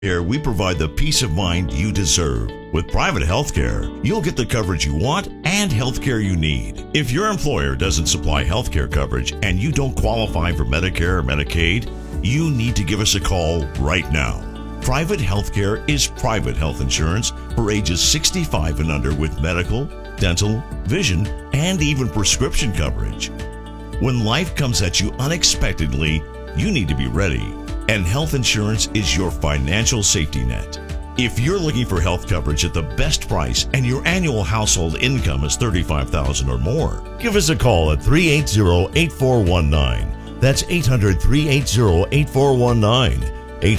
Here, we provide the peace of mind you deserve. With private healthcare, you'll get the coverage you want and healthcare you need. If your employer doesn't supply healthcare coverage and you don't qualify for Medicare or Medicaid, you need to give us a call right now. Private healthcare is private health insurance for ages 65 and under with medical, dental, vision, and even prescription coverage. When life comes at you unexpectedly, you need to be ready. And health insurance is your financial safety net. If you're looking for health coverage at the best price and your annual household income is $35,000 or more, give us a call at 380-8419. That's 800-380-8419.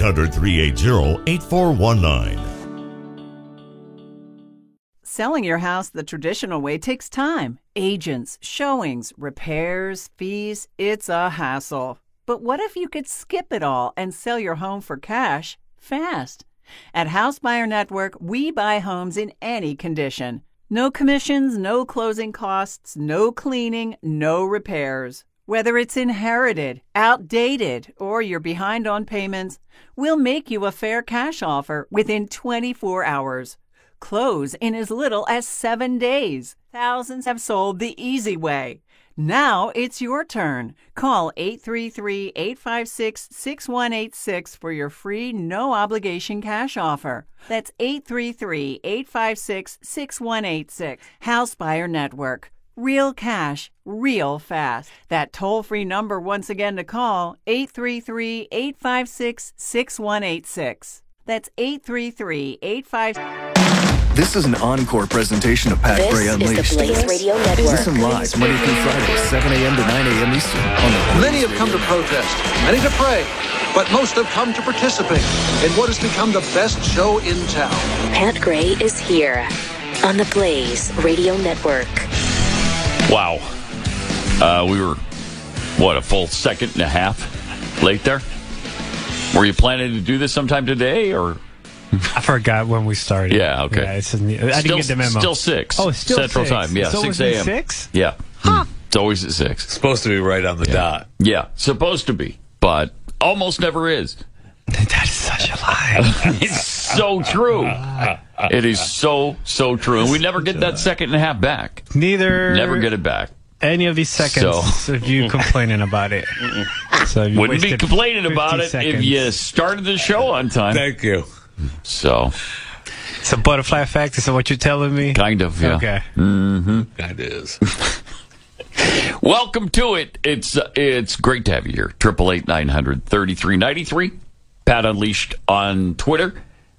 800-380-8419. Selling your house the traditional way takes time. Agents, showings, repairs, fees, it's a hassle. But what if you could skip it all and sell your home for cash fast? At House Buyer Network, we buy homes in any condition. No commissions, no closing costs, no cleaning, no repairs. Whether it's inherited, outdated, or you're behind on payments, we'll make you a fair cash offer within 24 hours. Close in as little as 7 days. Thousands have sold the easy way. Now it's your turn. Call 833-856-6186 for your free, no-obligation cash offer. That's 833-856-6186. House Buyer Network. Real cash, real fast. That toll-free number once again to call, 833-856-6186. That's 833-856... This is an encore presentation of Pat Gray Unleashed. This is the Blaze Radio Network. Listen live Monday through Friday, 7 a.m. to 9 a.m. Eastern. On the Many have come to protest, many to pray, but most have come to participate in what has become the best show in town. Pat Gray is here on the Blaze Radio Network. Wow. We were, a full second and a half late there? Were you planning to do this sometime today, or... I forgot when we started. Yeah, okay. Yeah, I didn't get the memo. Still 6. Oh, it's still Central 6. Time. Yeah, it's 6 a.m. 6? Yeah. Huh. It's always at 6. Supposed to be right on the dot. Yeah, supposed to be, but almost never is. That is such a lie. It's so true. It is so true. And we never get that second and a half back. Never get it back. Any of these seconds of you complaining about it. So you wouldn't be complaining about it seconds. if you started the show on time. Thank you. So it's a butterfly effect. Is that what you're telling me? Kind of, yeah. Okay. Mm-hmm. That is. Welcome to it. It's great to have you here. 888-900-3393. Pat Unleashed on Twitter.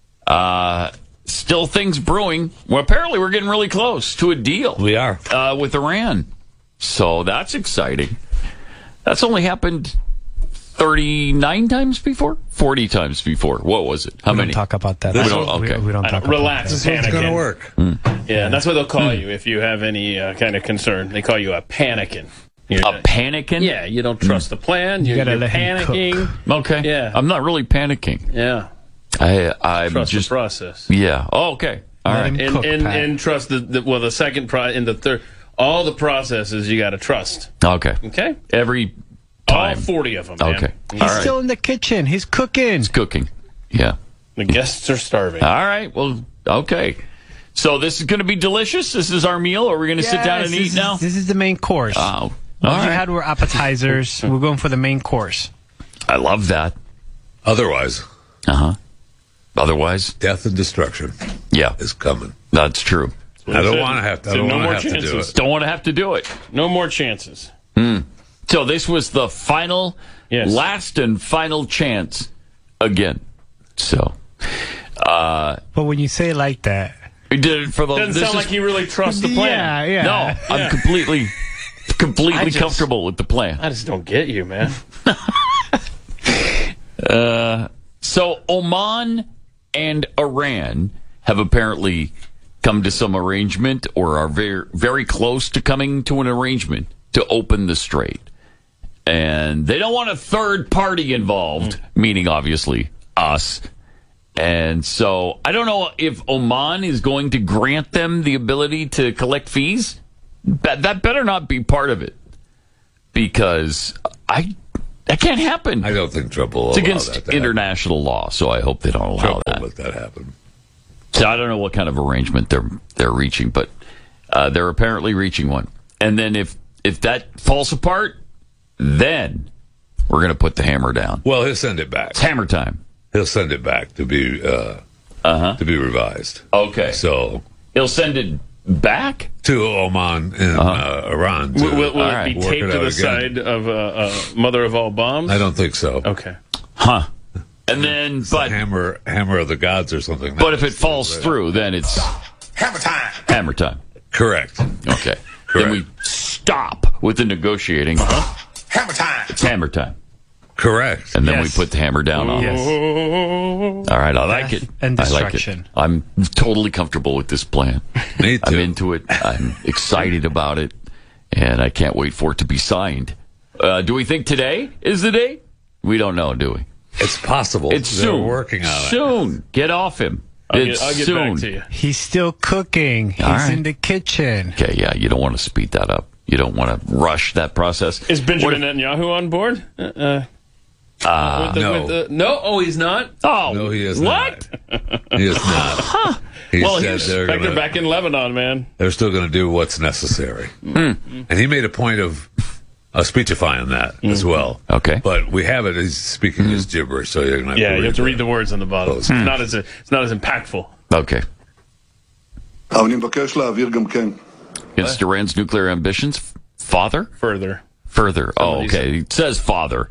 Still things brewing. Well, apparently we're getting really close to a deal. We are. With Iran. So that's exciting. That's only happened 39 times before? 40 times before. What was it? How many? We don't talk about that. We don't talk relax, about that. It's going to work. Yeah, that's what they'll call you if you have any kind of concern. They call you a panicking. A panicking? Yeah, you don't trust the plan. You're gotta let him panicking. Okay. Yeah. I'm not really panicking. Yeah. I'm Trust just the process. Yeah. Oh, okay. All right. And trust the second and the third. All the processes you got to trust. Okay. Okay? Every time. All 40 of them, man. Okay. He's still in the kitchen. He's cooking. He's cooking. Yeah. The guests are starving. All right. Well, okay. So this is going to be delicious? This is our meal? Or are we going to sit down and eat now? This is the main course. Oh. What we had were appetizers. We're going for the main course. I love that. Otherwise. Otherwise? Death and destruction. Yeah. Is coming. That's true. I don't want to have to. I don't want to have to do it. Don't want to have to do it. No more chances. So this was the final, last and final chance again. So, but when you say it like that, we did it for the. Doesn't sound like you really trust the plan. Yeah. No, I'm completely comfortable with the plan. I just don't get you, man. So Oman and Iran have apparently come to some arrangement, or are very, very close to coming to an arrangement to open the strait. And they don't want a third party involved, meaning obviously us. And so I don't know if Oman is going to grant them the ability to collect fees. That better not be part of it, because That can't happen. I don't think Trump will It's allow against that to international law, so I hope they don't allow Trump that. won't let that happen. So I don't know what kind of arrangement they're reaching, but they're apparently reaching one. And then if that falls apart, then we're going to put the hammer down. Well, he'll send it back. It's hammer time. He'll send it back to be revised. Okay. So he'll send it back to Oman and Iran. Will right. it be taped to the side of Mother of All Bombs? I don't think so. Okay. Huh. And then, It's the hammer of the gods or something. But if it falls through, then it's Hammer time. hammer time. Correct. Okay. Then we stop with the negotiating. Hammer time. It's hammer time. Correct. And then we put the hammer down on it. Yes. All right, I like it. And I like it. destruction. I'm totally comfortable with this plan. Me too. I'm into it. I'm excited about it. And I can't wait for it to be signed. Do we think today is the day? We don't know, do we? It's possible. It's They're soon. working on it. Soon. Get off him. I'll It's get soon. back to you. He's still cooking. He's right. in the kitchen. Okay, yeah, you don't want to speed that up. You don't want to rush that process. Is Benjamin Netanyahu on board? No. No? Oh, he's not? Oh, No, he is what? not. He is not. He Well, said he's they're back in Lebanon, man. they're still going to do what's necessary. And he made a point of speechifying that as well. Okay. But we have it. He's speaking his gibberish, so you're going to Yeah, you have to read the words on the bottom. It's not as impactful. Okay. אבל אני מבקש להעביר גם כן. Against Iran's nuclear ambitions? Father? Further. Oh, okay. It says father.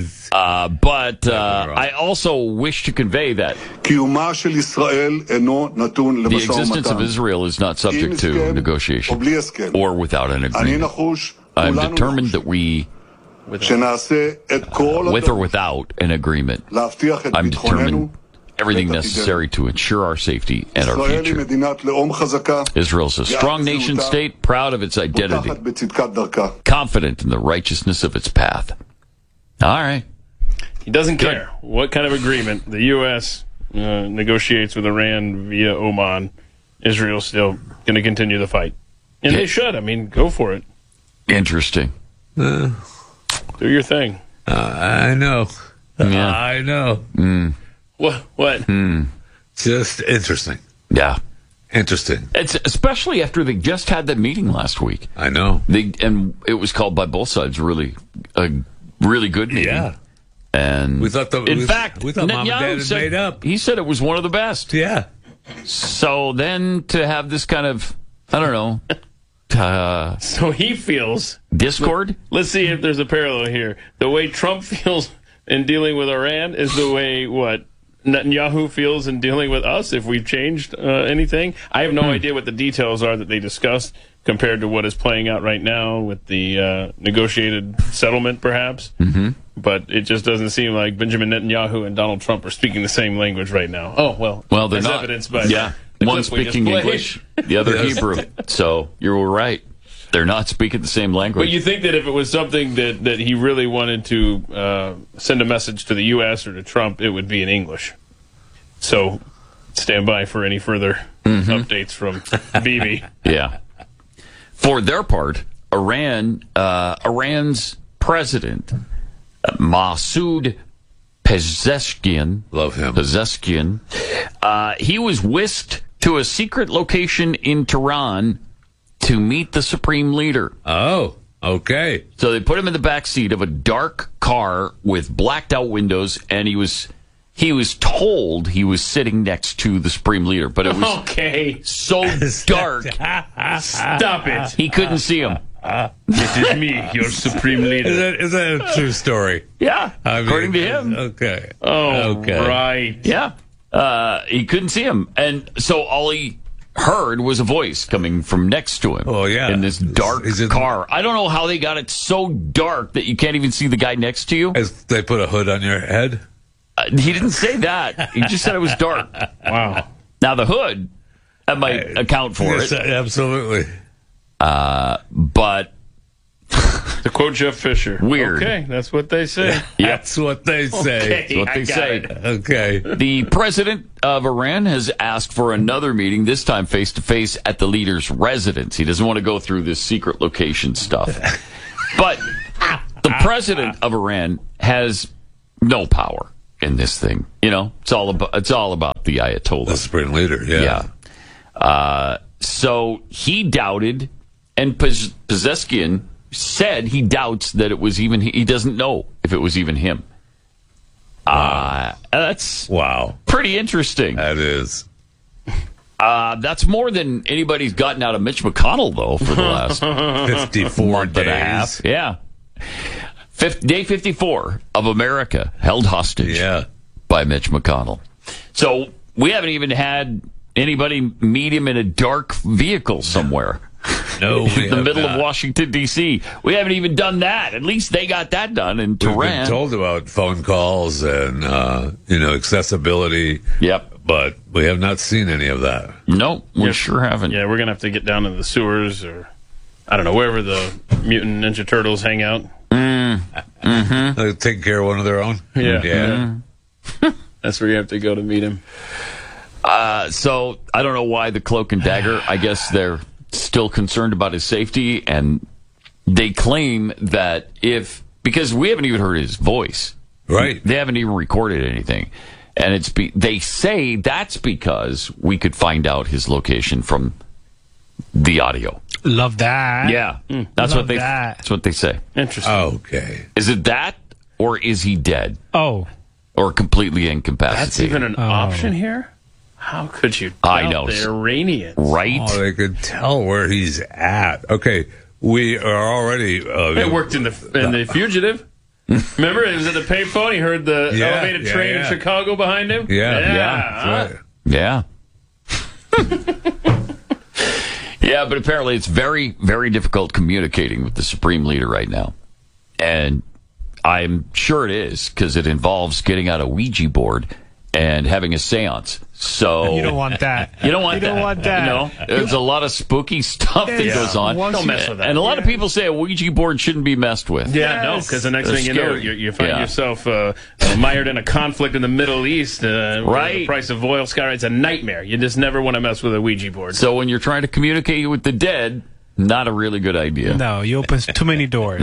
But I also wish to convey that קיומה של ישראל אינו נתון the למשא existence of ומתן. Israel is not subject to או negotiation בלי הסכם. or without an אני agreement. נחוש, I'm כולנו determined that נחושים, we, שנעשה את כל with or הדברים without an agreement, להבטיח את I'm ביטחוננו. determined everything necessary to ensure our safety and our ישראל היא future. מדינת לאום חזקה, Israel's a strong nation state, proud of its identity, פותחת בצדקת דרכה. confident in the righteousness of its path. All right. He doesn't care what kind of agreement the U.S. Negotiates with Iran via Oman. Israel's still going to continue the fight. And they should. I mean, go for it. Interesting. Do your thing. I know. Yeah. I know. What? Just interesting. Yeah. Interesting. It's especially after they just had that meeting last week. I know. And it was called by both sides a really good meeting. Yeah. And We thought that in was- fact, we thought Mom and Netanyahu Dad had said, made up. He said it was one of the best. Yeah. So then to have this kind of, I don't know, So he feels. discord. Let's see if there's a parallel here. The way Trump feels in dealing with Iran is the way, Netanyahu feels in dealing with us if we've changed anything. I have no idea what the details are that they discussed compared to what is playing out right now with the negotiated settlement, perhaps. Mm-hmm. But it just doesn't seem like Benjamin Netanyahu and Donald Trump are speaking the same language right now. Oh, well They're as not. evidenced by Yeah. the One clip we just speaking played. English, the other Hebrew. So you were right. They're not speaking the same language. But you think that if it was something that he really wanted to send a message to the U.S. or to Trump, it would be in English. So stand by for any further updates from Bibi. Yeah. For their part, Iran's president, Masoud Pezeshkian, Love him. Pezeshkian, he was whisked to a secret location in Tehran to meet the supreme leader. Oh, okay. So they put him in the back seat of a dark car with blacked out windows, and he was told he was sitting next to the supreme leader, but it was Okay. so dark Stop it. he couldn't see him. It is me, your supreme leader. Is that a true story? Yeah, I mean, according to him. Okay. Oh, Okay. right. Yeah, he couldn't see him, and so all he heard was a voice coming from next to him. Oh, yeah. in this dark Is it- car. I don't know how they got it so dark that you can't even see the guy next to you. As they put a hood on your head? He didn't say that. He just said it was dark. Wow. Now the hood, that might account for Yes, it, absolutely. but To quote Jeff Fisher. Weird. Okay, that's what they say. That's what they say. that's what I they got say. it. Okay. The president of Iran has asked for another meeting, this time face-to-face at the leader's residence. He doesn't want to go through this secret location stuff. But the president of Iran has no power in this thing. You know, it's all about the Ayatollah, The supreme leader, yeah. So he doubted, and Pezeskian said he doubts that it was even. He doesn't know if it was even him. That's pretty interesting. That is. That's more than anybody's gotten out of Mitch McConnell, though, for the last 54 month days. and a half. Yeah. Day 54 of America held hostage by Mitch McConnell. So we haven't even had anybody meet him in a dark vehicle somewhere. No, in the middle of Washington, D.C. We haven't even done that. At least they got that done in Tehran. We've been told about phone calls and, accessibility. Yep. But we have not seen any of that. No, we sure haven't. Yeah, we're going to have to get down into the sewers or, I don't know, wherever the mutant Ninja Turtles hang out. They're taking care of one of their own? Yeah. That's where you have to go to meet him. So I don't know why the Cloak and Dagger, I guess they're still concerned about his safety, and they claim that because we haven't even heard his voice. Right. They haven't even recorded anything. And they say that's because we could find out his location from the audio. Love that. Yeah. That's what they say. Interesting. Okay. Is it that, or is he dead? Oh. Or completely incapacitated? That's even an option here? How could you doubt I know. the Iranians? Right? Oh, they could tell where he's at. Okay, we are already... it worked in the Fugitive. Remember, it was at the payphone. He heard the elevated train in Chicago behind him. That's right. Yeah. Yeah, but apparently it's very, very difficult communicating with the supreme leader right now. And I'm sure it is, because it involves getting out a Ouija board and having a seance. So you don't want that. You don't want that. No, there's a lot of spooky stuff that goes on. Don't mess with that. And a lot of people say a Ouija board shouldn't be messed with. Yeah, no, because the next thing you know, you find yourself mired in a conflict in the Middle East. Right. The price of oil skyrockets. It's a nightmare. You just never want to mess with a Ouija board. So when you're trying to communicate with the dead, not a really good idea. No, you open too many doors.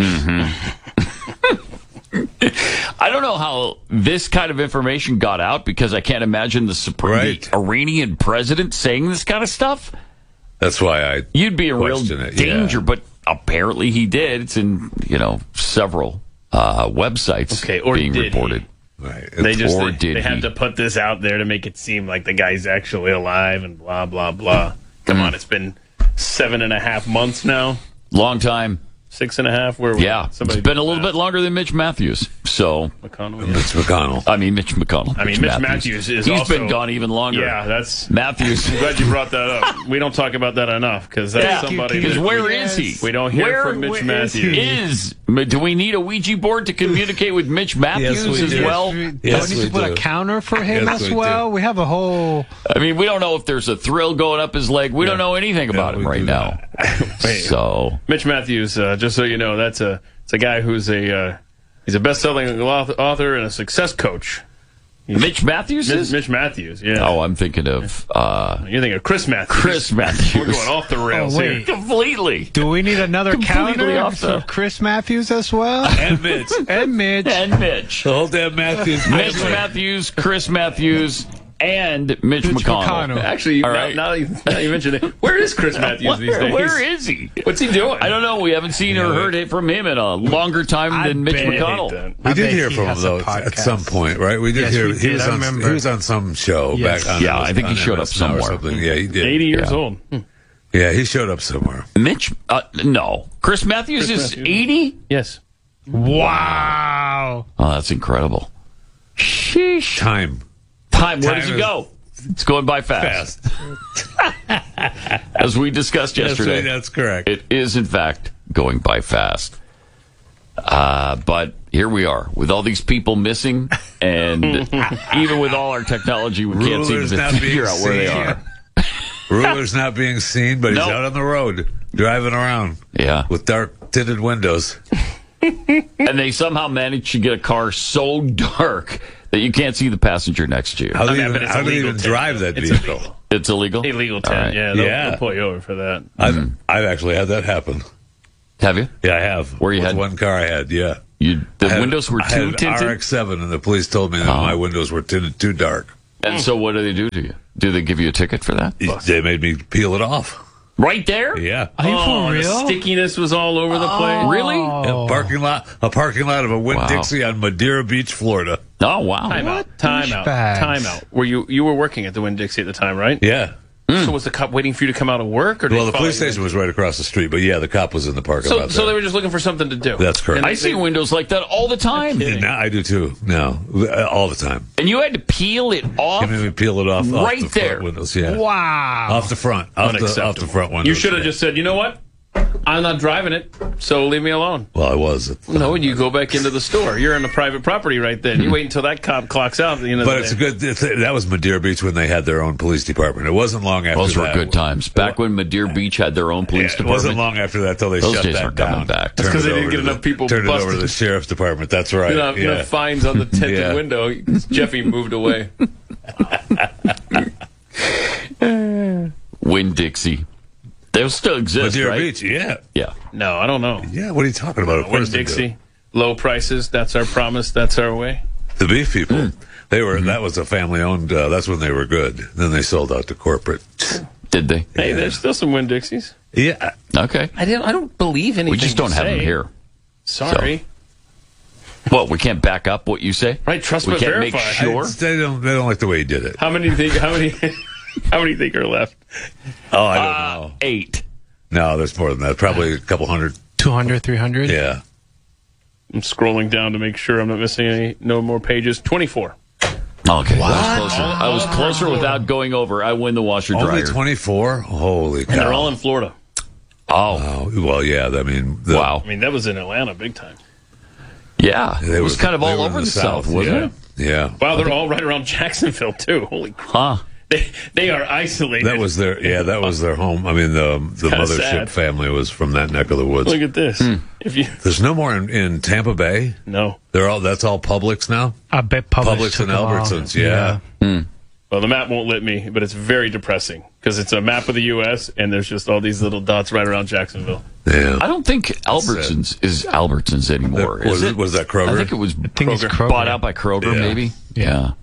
I don't know how this kind of information got out, because I can't imagine the Iranian president saying this kind of stuff. That's why you'd be in real danger, but apparently he did. It's in several websites being reported. Right. They have to put this out there to make it seem like the guy's actually alive and blah blah blah. Come on, it's been 7.5 months now. Long time. 6.5. Where it's been a little bit longer than Mitch Matthews. So McConnell. Mitch McConnell. I mean Mitch McConnell. I mean Mitch Matthews is he's been gone even longer. Yeah, that's Matthews. I'm glad you brought that up. We don't talk about that enough, because that's somebody. Because where is he? We don't hear from Mitch Matthews. Do we need a Ouija board to communicate with Mitch Matthews as well? Do we need to put a counter for him as well? We have a whole... I mean, we don't know if there's a thrill going up his leg. We don't know anything about him right now. So Mitch Matthews, just so you know, it's a guy who's he's a best-selling author and a success coach. Mitch Matthews is? Mitch Matthews, yeah. Oh, I'm thinking of... You're thinking of Chris Matthews. Chris Matthews. We're going off the rails here. Completely. Do we need another counter for Chris Matthews as well? And Mitch. And Mitch. And Mitch. The whole damn Matthews. Mitch Matthews, Chris Matthews, and Mitch McConnell. Actually, now you mention it, where is Chris Matthews these days? Where is he? What's he doing? I don't know. We haven't seen or heard from him in a longer time than Mitch McConnell. We did hear from him, though, at some point, right? We did hear. He was on some show back on. Yeah, I think he showed up somewhere. Yeah, he did. 80 years old. Yeah, he showed up somewhere. Mitch? No. Chris Matthews is 80? Yes. Wow. Oh, that's incredible. Sheesh. Time. Where does it go? It's going by fast. As we discussed yesterday. That's correct. It is, in fact, going by fast. But here we are, with all these people missing, and even with all our technology, we can't seem to figure out where they are. Ruler's not being seen, but he's out on the road, driving around. Yeah. With dark tinted windows. And they somehow managed to get a car so dark that you can't see the passenger next to you. How do they even drive that vehicle? It's illegal? Illegal tent, right. Yeah. They'll pull you over for that. I've actually had that happen. Have you? Yeah, I have. Where you had? One car I had, yeah. The windows were too tinted? I had an RX-7, and the police told me that my windows were tinted too dark. And so what do they do to you? Do they give you a ticket for that? They made me peel it off. Right there? Yeah. Are you for real? The stickiness was all over the place. Really? A parking lot of a Winn-Dixie on Madeira Beach, Florida. Oh, wow. Time out. Were you were working at the Winn-Dixie at the time, right? Yeah. So was the cop waiting for you to come out of work? Or Well, the police station was right across the street, but yeah, the cop was in the parking lot. So they were just looking for something to do. That's correct. I see windows like that all the time. Yeah, I do too. No, all the time. And you had to peel it off? You made me peel it off right the there. front windows, yeah. Wow. Off the front. Off the front windows. You should have just said, you know what? I'm not driving it, so leave me alone. Well, I was. No, and you go back into the store. You're on a private property right then. You wait until that cop clocks out. But it's a good. That was Madeira Beach when they had their own police department. It wasn't long after Those that. were good times. Back when Madeira Beach had their own police department. It wasn't long after that till they Those shut days that aren't down. coming back. That's because they didn't get enough people Turned busted. it over to the sheriff's department. That's right. Enough fines on the tinted window. Jeffy moved away. Winn-Dixie. They'll still exist, Madeira right? Beach, yeah. Yeah. No, I don't know. Yeah, what are you talking about? Of course they do. Winn-Dixie, low prices. That's our promise. That's our way. The beef people, they were. That was a family-owned. That's when they were good. Then they sold out to corporate. Did they? Hey, there's still some Winn-Dixies. Yeah. Okay. I don't believe anything. We just don't have them here. Sorry. Well, we can't back up what you say. Right, trust we but can't verify. make sure. They don't like the way he did it. How many think are left? Oh, I don't know. 8. No, there's more than that. Probably a couple hundred. 200, 300? Yeah. I'm scrolling down to make sure I'm not missing any. No more pages. 24. Okay. I was closer without going over. I win the washer dryer. Only 24? Holy cow. And they're all in Florida. Oh. Well, yeah. I mean, wow. I mean, that was in Atlanta big time. Yeah. It was kind of all over the South, wasn't it? Yeah. Wow, they're all right around Jacksonville, too. Holy crap. Huh. They are isolated. That was their home. I mean, the mothership sad. family was from that neck of the woods. Look at this. There's no more in Tampa Bay. No. That's all Publix now. I bet Publix and Albertsons. Yeah. Well, the map won't let me, but it's very depressing because it's a map of the U.S. and there's just all these little dots right around Jacksonville. Yeah. I don't think Albertsons is Albertsons anymore. Was that Kroger? I think it was Kroger. Bought out by Kroger, maybe. Yeah.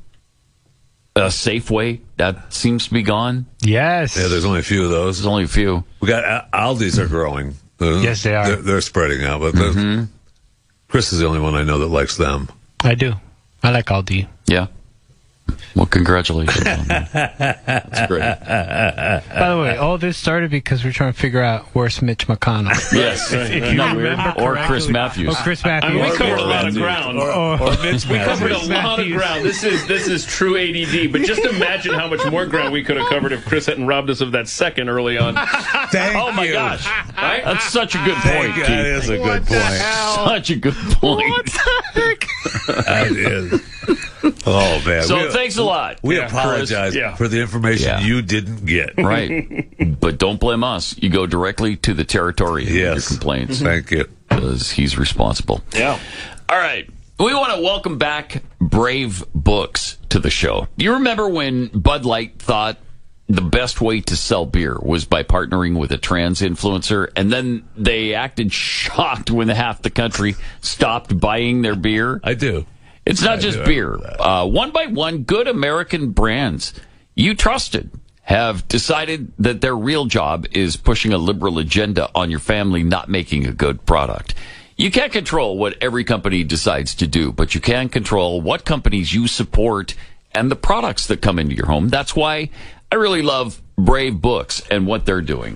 Safeway, that seems to be gone. Yes. Yeah, there's only a few of those. There's only a few. We got Aldi's are growing. Yes, they are. They're spreading out, but Chris is the only one I know that likes them. I do. I like Aldi. Yeah. Well, congratulations on that. That's great. By the way, all this started because we're trying to figure out where's Mitch McConnell. Yes. if you remember or correctly. Chris Matthews. Or Chris Matthews. I mean, we covered a lot of ground. Or Mitch We covered a Matthews. lot of ground. This is true ADD. But just imagine how much more ground we could have covered if Chris hadn't robbed us of that second early on. Oh my gosh. Right? That's such a good point, Keith. That is a good point. Such a good point. What the heck? That is. Oh, man. So thanks a lot. We Yeah, apologize Chris. for the information Yeah. you didn't get. Right. But don't blame us. You go directly to the territory with your Yes. complaints. Thank you. Because he's responsible. Yeah. All right. We want to welcome back Brave Books to the show. Do you remember when Bud Light thought the best way to sell beer was by partnering with a trans influencer, and then they acted shocked when half the country stopped buying their beer? I do. It's not just beer. One by one, good American brands you trusted have decided that their real job is pushing a liberal agenda on your family, not making a good product. You can't control what every company decides to do, but you can control what companies you support and the products that come into your home. That's why I really love Brave Books and what they're doing.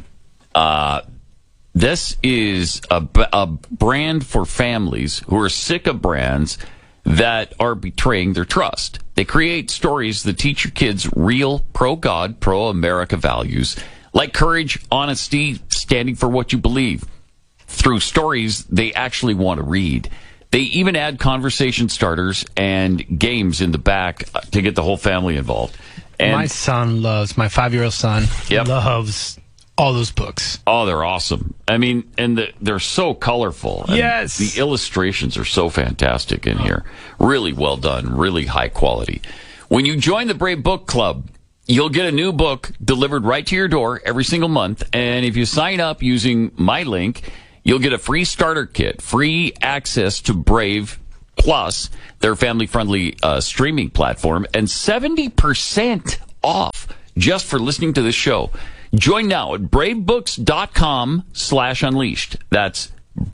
This is a brand for families who are sick of brands that are betraying their trust. They create stories that teach your kids real pro-God, pro-America values, like courage, honesty, standing for what you believe, through stories they actually want to read. They even add conversation starters and games in the back to get the whole family involved. And my 5-year-old son loves all those books. Oh, they're awesome. I mean, and they're so colorful. And yes. The illustrations are so fantastic in here. Really well done. Really high quality. When you join the Brave Book Club, you'll get a new book delivered right to your door every single month. And if you sign up using my link, you'll get a free starter kit, free access to Brave Plus, their family-friendly streaming platform, and 70% off just for listening to this show. Join now at bravebooks.com/unleashed. That's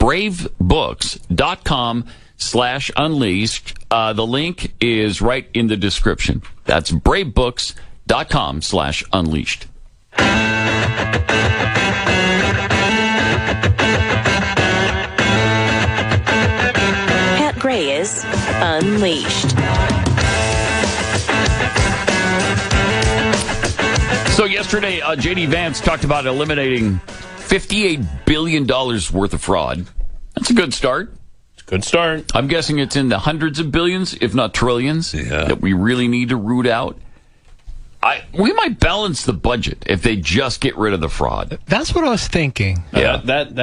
bravebooks.com/unleashed. The link is right in the description. That's bravebooks.com/unleashed. Pat Gray is Unleashed. So yesterday, J.D. Vance talked about eliminating $58 billion worth of fraud. That's a good start. It's a good start. I'm guessing it's in the hundreds of billions, if not trillions, that we really need to root out. We might balance the budget if they just get rid of the fraud. That's what I was thinking. Yeah,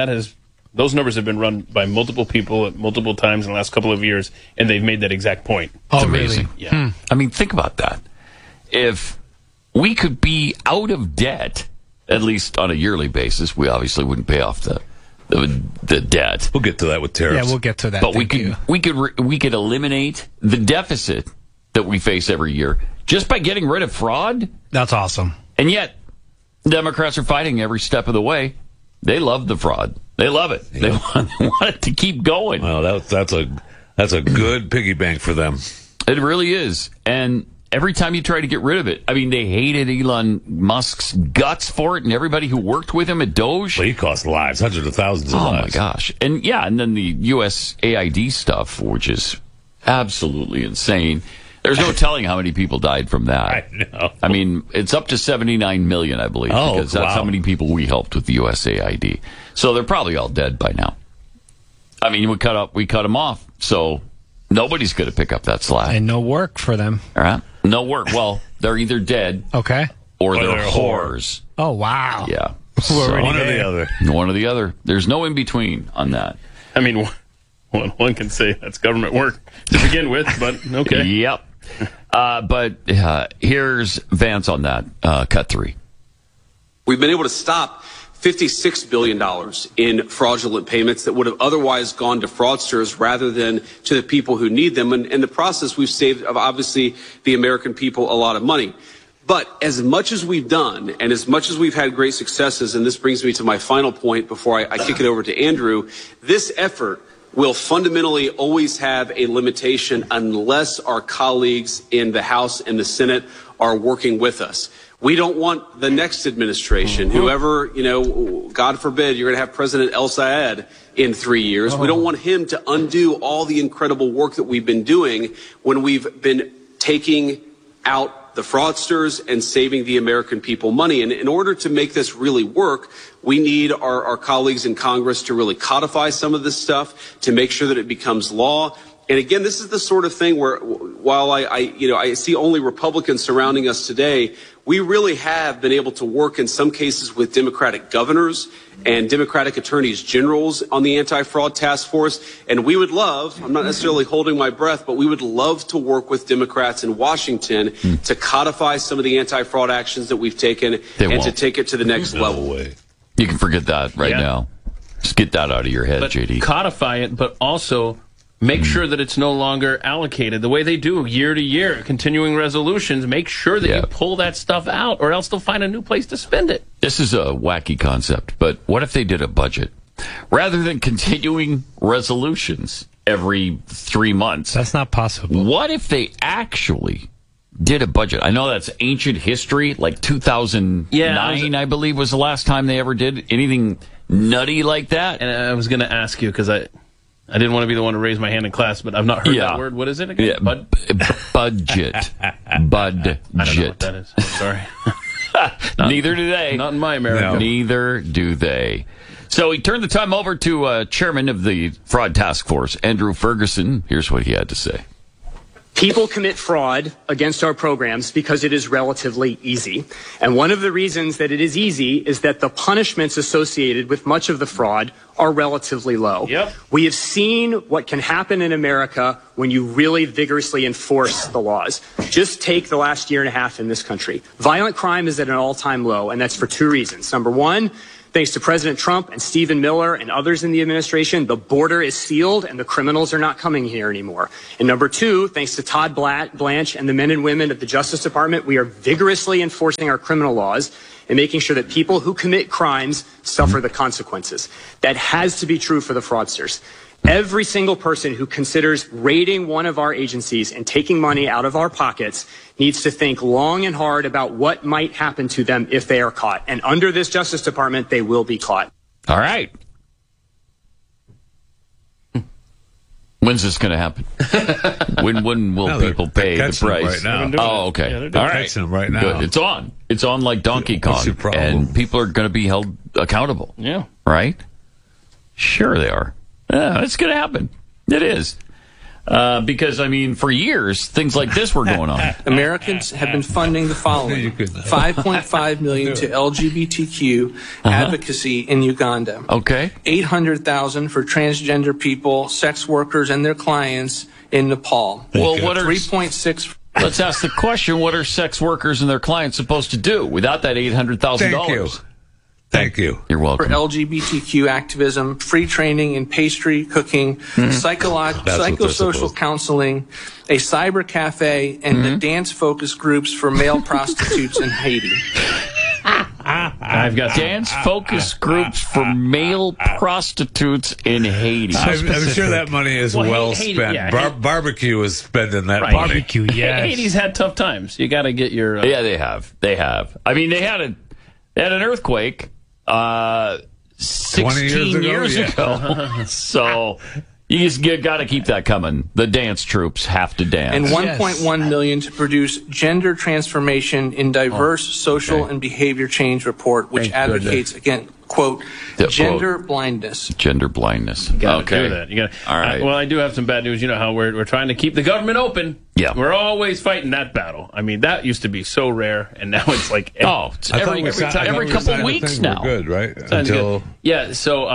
those numbers have been run by multiple people at multiple times in the last couple of years, and they've made that exact point. It's amazing. Really? Yeah. I mean, think about that. If we could be out of debt, at least on a yearly basis, we obviously wouldn't pay off the debt. We'll get to that with tariffs. Yeah, we'll get to that. But we could eliminate the deficit that we face every year just by getting rid of fraud. That's awesome. And yet, Democrats are fighting every step of the way. They love the fraud. They love it. Yeah. They want it to keep going. Well, that's a good piggy bank for them. It really is. And every time you try to get rid of it, I mean, they hated Elon Musk's guts for it, and everybody who worked with him at Doge. Well, he cost lives, hundreds of thousands of lives. Oh, my gosh. And then the USAID stuff, which is absolutely insane. There's no telling how many people died from that. I know. I mean, it's up to 79 million, I believe, because that's how many people we helped with the USAID. So they're probably all dead by now. I mean, we cut them off, so nobody's going to pick up that slack. And no work for them. All right? No work. Well, they're either dead okay, or they're whores. Oh, wow. Yeah. One or the other. One or the other. There's no in between on that. I mean, one can say that's government work to begin with, but okay. Yep. But here's Vance on that. Cut 3. We've been able to stop $56 billion in fraudulent payments that would have otherwise gone to fraudsters rather than to the people who need them. And in the process, we've saved, obviously, the American people a lot of money. But as much as we've done and as much as we've had great successes, and this brings me to my final point before I kick it over to Andrew, this effort will fundamentally always have a limitation unless our colleagues in the House and the Senate are working with us. We don't want the next administration, whoever, God forbid, you're going to have President El Sayed in 3 years. We don't want him to undo all the incredible work that we've been doing when we've been taking out the fraudsters and saving the American people money. And in order to make this really work, we need our colleagues in Congress to really codify some of this stuff, to make sure that it becomes law. And again, this is the sort of thing where, while I see only Republicans surrounding us today, we really have been able to work in some cases with Democratic governors and Democratic attorneys generals on the anti-fraud task force. And we would love, I'm not necessarily holding my breath, but we would love to work with Democrats in Washington to codify some of the anti-fraud actions that we've taken to take it to the next level. You can forget that now. Just get that out of your head, JD. Codify it, but also make sure that it's no longer allocated the way they do year to year. Continuing resolutions, make sure that you pull that stuff out, or else they'll find a new place to spend it. This is a wacky concept, but what if they did a budget? Rather than continuing resolutions every 3 months. That's not possible. What if they actually did a budget? I know that's ancient history, like 2009, I believe, was the last time they ever did anything nutty like that. And I was going to ask you, because I didn't want to be the one to raise my hand in class, but I've not heard that word. What is it again? Yeah, budget. Budget. I don't know what that is. I'm sorry. Neither do they. Not in my America. No. Neither do they. So he turned the time over to chairman of the fraud task force, Andrew Ferguson. Here's what he had to say. People commit fraud against our programs because it is relatively easy. And one of the reasons that it is easy is that the punishments associated with much of the fraud are relatively low. Yep. We have seen what can happen in America when you really vigorously enforce the laws. Just take the last year and a half in this country. Violent crime is at an all-time low, and that's for two reasons. Number one, Thanks to President Trump and Stephen Miller and others in the administration, the border is sealed and the criminals are not coming here anymore. And number two, thanks to Todd Blanche and the men and women at the Justice Department, we are vigorously enforcing our criminal laws and making sure that people who commit crimes suffer the consequences. That has to be true for the fraudsters. Every single person who considers raiding one of our agencies and taking money out of our pockets needs to think long and hard about what might happen to them if they are caught. And under this Justice Department, they will be caught. All right. When's this going to happen? When will people pay the price? Right now. Oh, okay. Yeah, all right. Them right now. Good. It's on. It's on like Donkey Kong. And people are going to be held accountable. Yeah. Right? Sure they are. Yeah, it's going to happen. It is. Because, I mean, for years, things like this were going on. Americans have been funding the following. $5.5 million to LGBTQ advocacy in Uganda. Okay. $800,000 for transgender people, sex workers, and their clients in Nepal. Well, what are 3.6? Let's ask the question: what are sex workers and their clients supposed to do without that $800,000? Thank you. You're welcome. For LGBTQ activism, free training in pastry cooking, psychosocial counseling, a cyber cafe, and the dance focus groups for male prostitutes in Haiti. I've got dance focus groups for male prostitutes in Haiti. I'm sure that money is well Haiti, spent. yeah. Barbecue is spending that money. Barbecue, yes. Haiti's had tough times. You got to get your... Yeah, they have. They have. I mean, they had an earthquake 16 years ago. So you just got to keep that coming. The dance troops have to dance. And $1.1 million to produce gender transformation in diverse social and behavior change report, which advocates against, quote, gender blindness. Gender blindness. You gotta do that. You gotta, all right. Well, I do have some bad news. You know how we're trying to keep the government open. Yeah. We're always fighting that battle. I mean, that used to be so rare, and now it's like it's every couple of weeks now. We're good, right? Until yeah.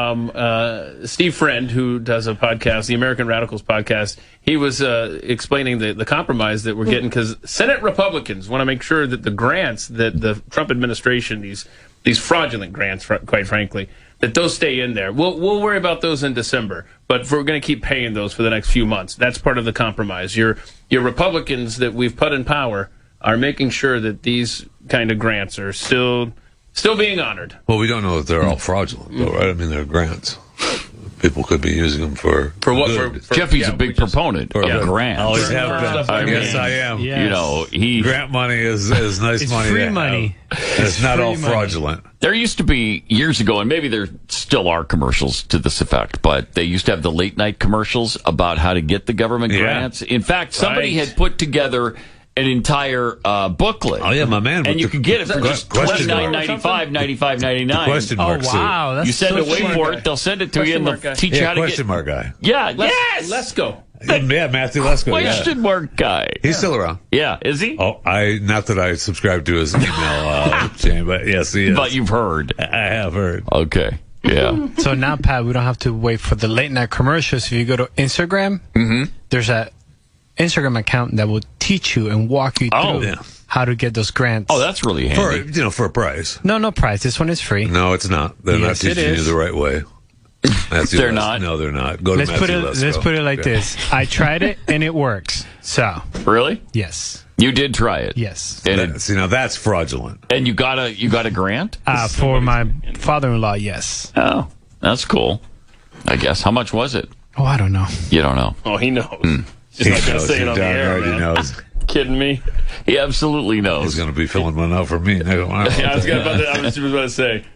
So Steve Friend, who does a podcast, the American Radicals podcast, he was explaining the compromise that we're getting because Senate Republicans want to make sure that the grants that the Trump administration, these fraudulent grants, quite frankly, that those stay in there. We'll worry about those in December, but we're going to keep paying those for the next few months. That's part of the compromise. Your Republicans that we've put in power are making sure that these kind of grants are still being honored. Well, we don't know if they're all fraudulent, though, right? I mean, they're grants. People could be using them for what? For Jeffy's a big proponent of grants. Always have been. Yes, I am. Yes. You know, grant money is nice it's money. Free money. It's not all fraudulent. There used to be years ago, and maybe there still are commercials to this effect, but they used to have the late night commercials about how to get the government grants. In fact, somebody had put together an entire booklet. Oh yeah, my man! And you could get it for just $29.95, $95.99. Question mark. Oh wow! You send it, wait for it. They'll send it to you, and they'll teach you how to get. Question mark guy. Yeah. Yes. Let's go. Yeah, Matthew Lesko. Question mark guy. He's still around. Yeah, is he? Oh, not that I subscribe to his email chain, but yes, he is. But you've heard. I have heard. Okay. Yeah. So now, Pat, we don't have to wait for the late night commercials. If you go to Instagram, there's a Instagram account that will teach you and walk you through how to get those grants. Oh, that's really handy. For a price. No price. This one is free. No, it's not. They're not teaching you the right way. They're not? No, they're not. Go to Matthew Lesko. Let's put it like this. I tried it, and it works. So. Really? Yes. You did try it? Yes. And see, now that's fraudulent. And you got a grant? For my father-in-law, yes. Oh, that's cool. I guess. How much was it? Oh, I don't know. You don't know? Oh, he knows. He's not going to say it on the air, man. He knows. Kidding me? He absolutely knows. He's going to be filling one out for me. I was just about to say,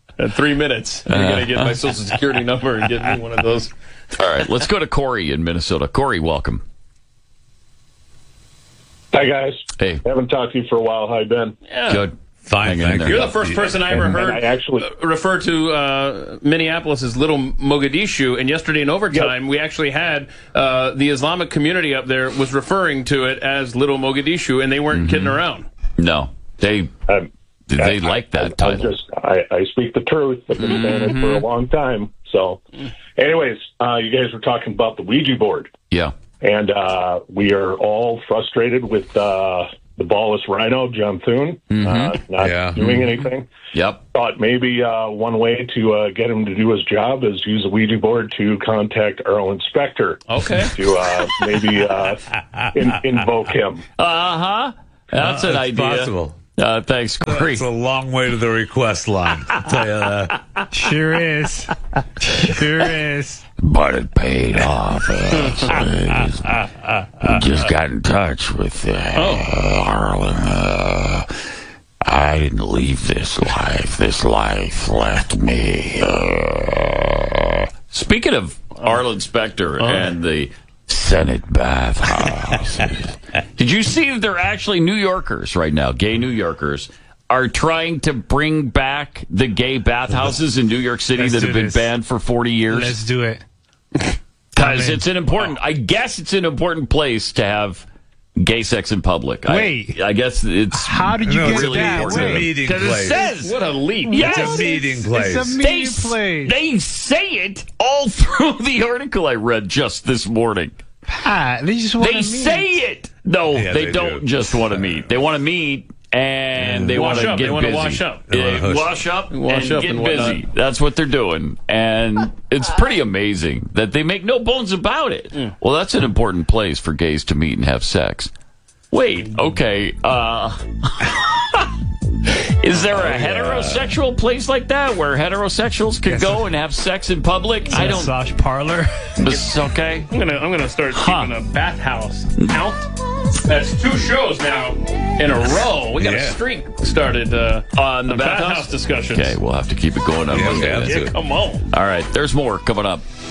3 minutes, you're going to get my Social Security number and get me one of those. All right, let's go to Corey in Minnesota. Corey, welcome. Hi, guys. Hey. Haven't talked to you for a while. How you been? Yeah. Good. Fine, thank you. You're the first person I ever heard refer to Minneapolis as Little Mogadishu, and yesterday in overtime, we actually had the Islamic community up there was referring to it as Little Mogadishu, and they weren't kidding around. No, they like that title. I speak the truth. I've been saying it for a long time. So, anyways, you guys were talking about the Ouija board. Yeah. And we are all frustrated with the ballless rhino, John Thune, not doing anything. Yep. Thought maybe one way to get him to do his job is use a Ouija board to contact Arlen Specter. Okay. To maybe invoke him. That's an idea. Possible. Thanks, Corey. It's a long way to the request line. I'll tell you that. Sure is. Sure is. But it paid off. We just got in touch with Arlen. I didn't leave this life. This life left me. Speaking of Arlen Specter and the Senate bathhouses, did you see that they're actually New Yorkers right now, gay New Yorkers, are trying to bring back the gay bathhouses in New York City that have been banned for 40 years? Let's do it. Because it's an important, I guess it's an important place to have gay sex in public. Wait. I guess it's how did you get really that? important. It's a meeting place. Because it says, What a leap. Yes. It's a meeting place. It's a meeting place. They say it all through the article I read just this morning. They just want to They meet. say it. No, Yeah, they they don't do. just want to meet. They want to meet and they want Wash to up. get They want to busy. wash up. Wash up and get and busy. whatnot. That's what they're doing. And it's pretty amazing that they make no bones about it. Well, that's an important place for gays to meet and have sex. Wait, okay. Is there a heterosexual place like that where heterosexuals can go and have sex in public? I don't. Massage parlor. It's okay. I'm gonna start keeping a bathhouse count. That's 2 shows now in a row. We got a streak started on the bathhouse discussions. Okay, we'll have to keep it going on Monday. Come on. All right, there's more coming up.